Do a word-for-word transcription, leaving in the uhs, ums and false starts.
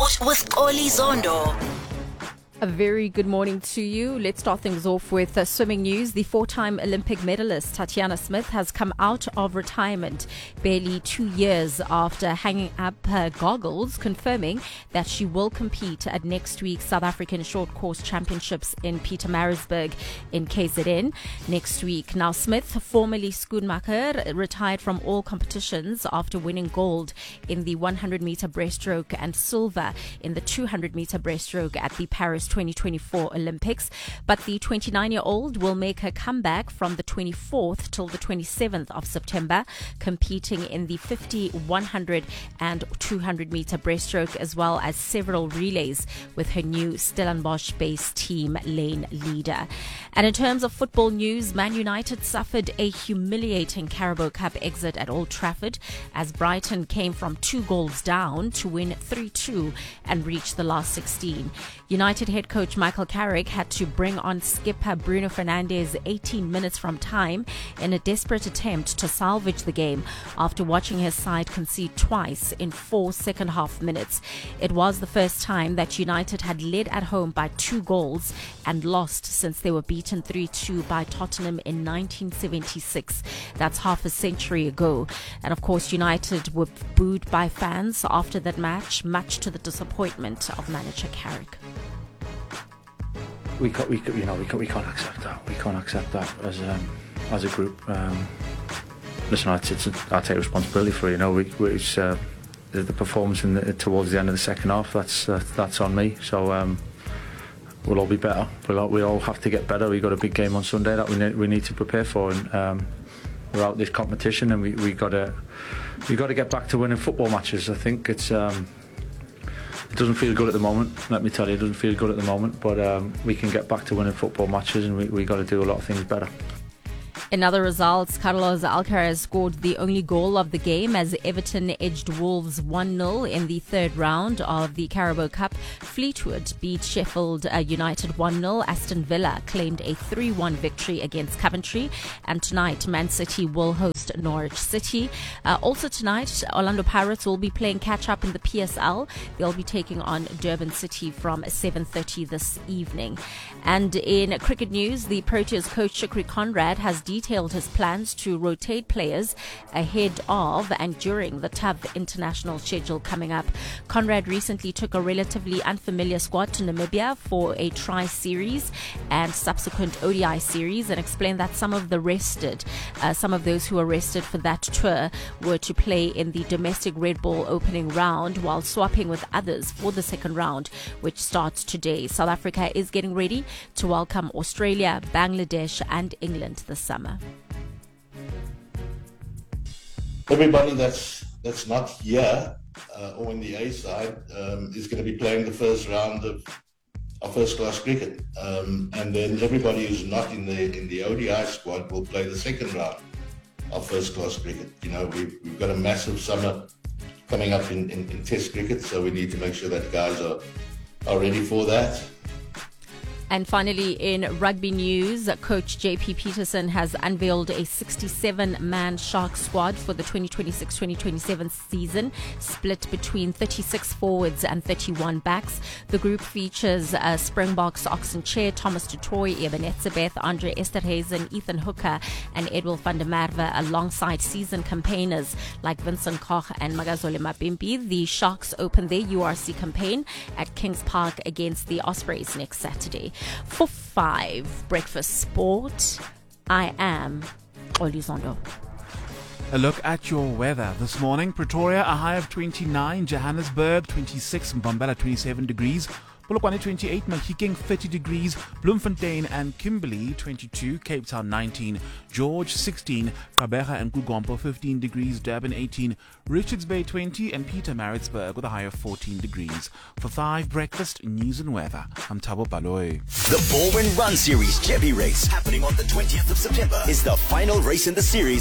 Sport with Oli Zondo. A very good morning to you. Let's start things off with uh, swimming news. The four-time Olympic medalist Tatiana Smith has come out of retirement barely two years after hanging up her goggles, confirming that she will compete at next week's South African Short Course Championships in Pietermaritzburg in K Z N next week. Now, Smith, formerly Schoenmaker, retired from all competitions after winning gold in the one hundred meter breaststroke and silver in the two hundred meter breaststroke at the Paris twenty twenty-four Olympics. But the twenty-nine-year-old will make her comeback from the twenty-fourth till the twenty-seventh of September, competing in the fifty, one hundred and two hundred meter breaststroke, as well as several relays with her new Stellenbosch-based team lane leader. And in terms of football news, Man United suffered a humiliating Carabao Cup exit at Old Trafford as Brighton came from two goals down to win three two and reach the last sixteen. United head coach Michael Carrick had to bring on skipper Bruno Fernandes eighteen minutes from time in a desperate attempt to salvage the game after watching his side concede twice in four second half minutes. It was the first time that United had led at home by two goals and lost since they were beaten three two by Tottenham in nineteen seventy-six. That's half a century ago. And of course, United were booed by fans after that match, much to the disappointment of manager Carrick. We can't, we, you know, we can't, we can't accept that. We can't accept that as um, as a group. Um, listen, I, it's, I take responsibility for it. You know, we, we, it's, uh, the, the performance in the, towards the end of the second half. That's uh, that's on me. So um, we'll all be better. We'll all, we all have to get better. We got a big game on Sunday that we need, we need to prepare for. And um, we're out this competition, and we we got to we got to get back to winning football matches. I think it's. Um, It doesn't feel good at the moment, let me tell you, it doesn't feel good at the moment, but um, we can get back to winning football matches, and we we got to do a lot of things better. In other results, Carlos Alcaraz scored the only goal of the game as Everton edged Wolves one nil in the third round of the Carabao Cup. Fleetwood beat Sheffield United one nil. Aston Villa claimed a three one victory against Coventry. And tonight, Man City will host Norwich City. Uh, also tonight, Orlando Pirates will be playing catch-up in the P S L. They'll be taking on Durban City from seven thirty this evening. And in cricket news, the Proteas coach Shukri Conrad has detailed his plans to rotate players ahead of and during the tough international schedule coming up. Conrad recently took a relatively unfamiliar squad to Namibia for a tri-series and subsequent O D I series, and explained that some of the rested, uh, some of those who were rested for that tour were to play in the domestic Red Bull opening round, while swapping with others for the second round, which starts today. South Africa is getting ready to welcome Australia, Bangladesh and England this summer. Everybody that's that's not here uh, or in the A side um, is going to be playing the first round of, of first class cricket, um, and then everybody who's not in the in the O D I squad will play the second round of first class cricket. You know, we've, we've got a massive summer coming up in, in, in Test cricket, so we need to make sure that guys are are ready for that. And finally, in rugby news, coach J P Peterson has unveiled a sixty-seven man Sharks squad for the twenty twenty-six twenty twenty-seven season, split between thirty-six forwards and thirty-one backs. The group features uh, Springboks Oxen Chair, Thomas Dutoy, Eben Etzebeth, Andre Esterhuizen, Ethan Hooker and Edwin van der Merwe, alongside seasoned campaigners like Vincent Koch and Magazole Mapimpi. The Sharks open their U R C campaign at Kings Park against the Ospreys next Saturday. For five Breakfast Sport, I am Oli Zondo. A look at your weather this morning. Pretoria, a high of twenty-nine. Johannesburg, twenty-six. Mbombela, twenty-seven degrees. Polokwane, twenty-eight. Mahikeng, thirty degrees. Bloemfontein and Kimberley, twenty-two. Cape Town, nineteen. George, sixteen. Gqeberha and Kugompo, fifteen degrees. Durban, eighteen. Richards Bay, twenty. And Pietermaritzburg with a high of fourteen degrees. For five Breakfast News and Weather, I'm Thabo Baloyi. The Baldwin Run Series Jeppy Race, happening on the twentieth of September, is the final race in the series.